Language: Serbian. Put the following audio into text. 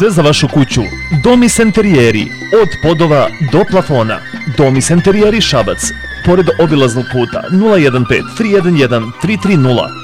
Sve za vašu kuću. Domis Enterijeri. Od podova do plafona. Domis Enterijeri Šabac. Pored obilaznog puta 015 311 330.